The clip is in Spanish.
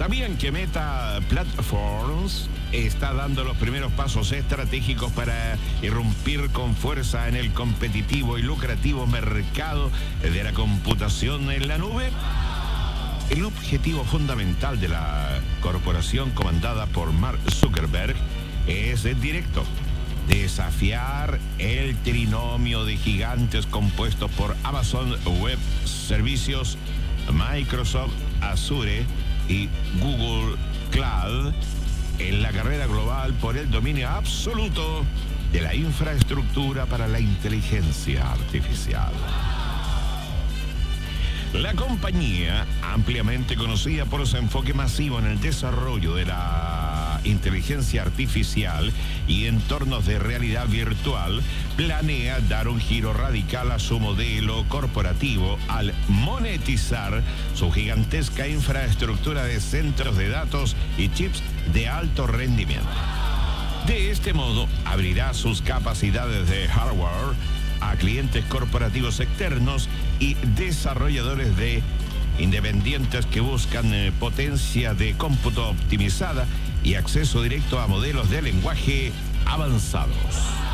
¿Sabían que Meta Platforms está dando los primeros pasos estratégicos para irrumpir con fuerza en el competitivo y lucrativo mercado de la computación en la nube? El objetivo fundamental de la corporación comandada por Mark Zuckerberg es directo: desafiar el trinomio de gigantes compuestos por Amazon Web Servicios, Microsoft Azure y Google Cloud en la carrera global por el dominio absoluto de la infraestructura para la inteligencia artificial. La compañía, ampliamente conocida por su enfoque masivo en el desarrollo de la inteligencia artificial y entornos de realidad virtual, planea dar un giro radical a su modelo corporativo al monetizar su gigantesca infraestructura de centros de datos y chips de alto rendimiento. De este modo, abrirá sus capacidades de hardware a clientes corporativos externos y desarrolladores de independientes que buscan potencia de cómputo optimizada y acceso directo a modelos de lenguaje avanzados.